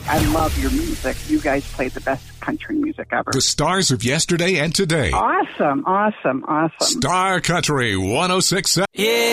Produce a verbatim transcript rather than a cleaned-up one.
I love your music. You guys play the best country music ever. The stars of yesterday and today. Awesome, awesome, awesome. Star Country one oh six point seven. Yeah.